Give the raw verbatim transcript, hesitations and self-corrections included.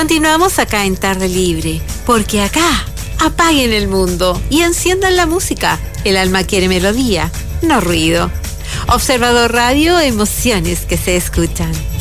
Continuamos acá en Tarde Libre, porque acá apaguen el mundo y enciendan la música. El alma quiere melodía, no ruido. Observador Radio, emociones que se escuchan.